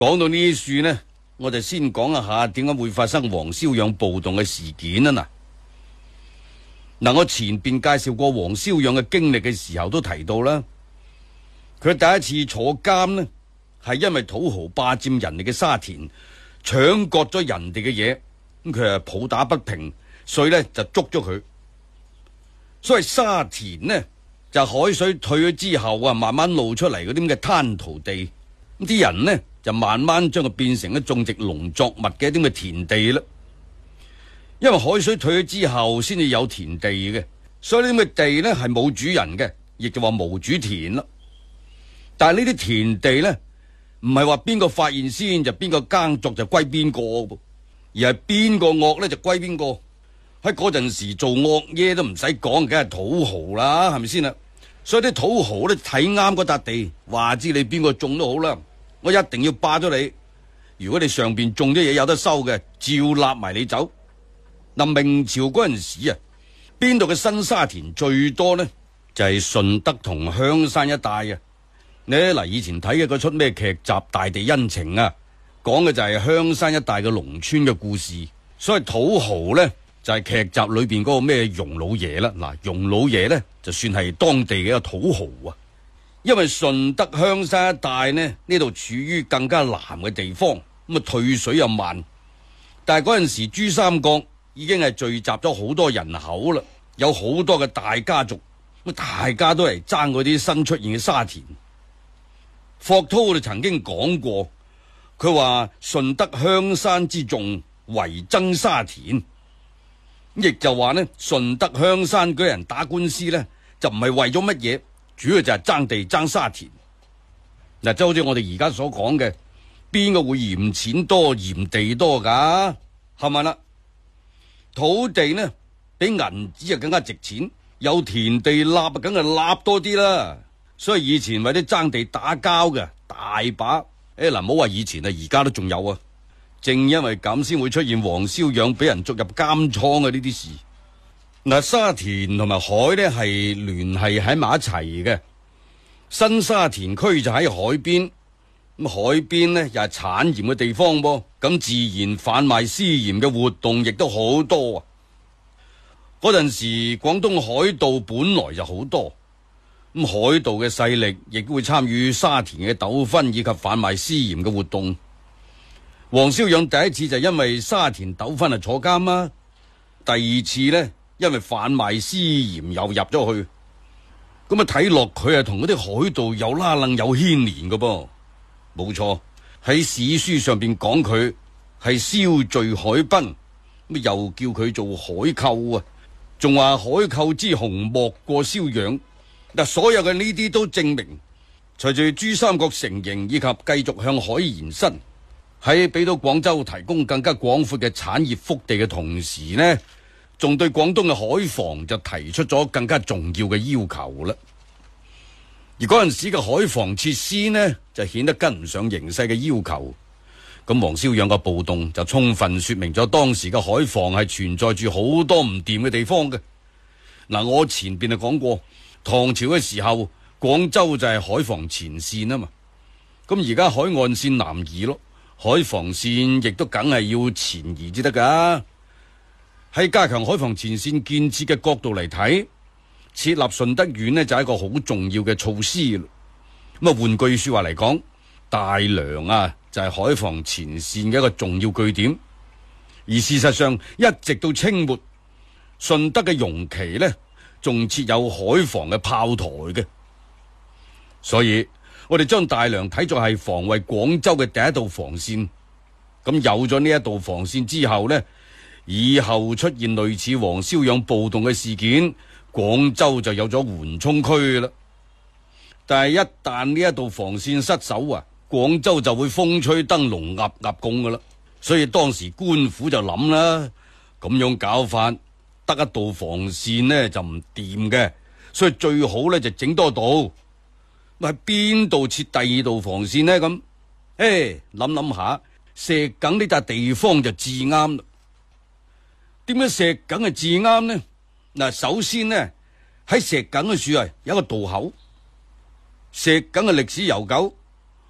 講到呢啲處呢，我就先講一下點解會發生黃蕭養暴動嘅事件啊。嗱，我前邊介紹過黃蕭養嘅經歷嘅時候都提到啦，佢第一次坐監呢，係因為土豪霸佔人哋嘅沙田，搶割咗人哋嘅嘢，咁佢抱打不平，所以呢就捉咗佢。所謂沙田呢，就海水退咗之後啊，慢慢露出嚟嗰啲咁嘅灘塗地，咁啲人呢就慢慢將佢變成咗種植農作物嘅一啲咁嘅田地啦。因為海水退咗之後先至有田地嘅，所以呢啲咁嘅地呢係冇主人嘅，亦就話無主田啦。但係呢啲田地呢，唔係話邊個發現先就邊個耕作就歸邊個，而係邊個惡呢就歸邊個。喺嗰陣時做惡嘢都唔使講，梗係土豪啦，係咪先啦？所以啲土豪咧睇啱嗰笪地，話知你邊個種都好啦，我一定要霸咗你。如果你上邊種啲嘢有得收嘅，照納埋你走。嗱，明朝嗰陣時啊，邊度嘅新沙田最多呢？就係順德同香山一帶啊。你嗱以前睇嘅嗰出咩劇集《大地恩情》啊，講嘅就係香山一帶嘅農村嘅故事。所以土豪呢，就係劇集裏邊嗰個咩容老爺啦。嗱，容老爺呢，就算係當地嘅一個土豪啊。因為順德香山一帶呢度處於更加南嘅地方，咁啊退水又慢。但係嗰陣時珠三角已經係聚集咗好多人口啦，有好多嘅大家族，咁大家都嚟爭嗰啲新出現嘅沙田。霍韜就曾經講過，佢話順德香山之眾為爭沙田，亦就話呢順德香山嗰人打官司呢，就唔係為咗乜嘢，主要就係爭地爭沙田。嗱，就好似我哋而家所講嘅，邊個會嫌錢多嫌地多噶？係咪啦？土地呢比銀紙啊更加值錢，有田地立啊，梗係立多啲啦。所以以前為啲爭地打交嘅大把。嗱，唔好話以前啊，而家都仲有啊。正因為咁先會出現黃蕭養俾人捉入監倉嘅呢啲事。嗱，沙田同埋海呢係聯繫喺埋一齊嘅。新沙田區就喺海邊，咁海邊呢又係產鹽嘅地方噃，咁自然販賣私鹽嘅活動亦都好多啊。嗰陣時廣東海盜本來就好多，咁海盜嘅勢力亦都會參與沙田嘅糾紛以及販賣私鹽嘅活動。黃蕭養第一次就因為沙田糾紛坐監啦，第二次呢，因為販賣私鹽又入咗去。咁啊睇落佢係同嗰啲海盜有拉楞有牽連嘅噃。冇錯，喺史書上邊講佢係消罪海濱，咁又叫佢做海寇啊，仲話海寇之雄莫過蕭養。嗱，所有嘅呢啲都證明，隨住珠三角成形以及繼續向海延伸，喺俾到廣州提供更加廣闊嘅產業腹地嘅同時呢，仲對廣東嘅海防就提出咗更加重要嘅要求啦。而嗰陣時嘅海防設施呢，就顯得跟唔上形勢嘅要求。咁黃蕭養嘅暴動就充分說明咗當時嘅海防係存在住好多唔掂嘅地方嘅。嗱，我前邊就講過，唐朝嘅時候，廣州就係海防前線啊嘛。咁而家海岸線南移咯，海防線亦都梗係要前移至得噶。喺加強海防前線建設嘅角度嚟睇，設立順德縣呢就係一個好重要嘅措施。咁啊，換句說話嚟講，大良啊就係海防前線嘅一個重要據點。而事實上，一直到清末，順德嘅容旗呢仲設有海防嘅炮台嘅。所以我哋將大良睇作係防衛廣州嘅第一道防線。咁有咗呢一道防線之後呢，以後出現類似黃蕭養暴動嘅事件，廣州就有咗緩衝區啦。但係一旦呢一道防線失守啊，廣州就會風吹燈籠鴨鴨共噶啦。所以當時官府就諗啦，咁樣搞法得一道防線呢就唔掂嘅，所以最好呢就整多道。喺邊度設第二道防線呢？咁諗諗下，石梗呢笪地方就至啱啦。點解石梗係至啱呢？嗱，首先呢喺石梗嘅處有一個渡口。石梗嘅歷史悠久，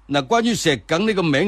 嗱，關於石梗呢個名。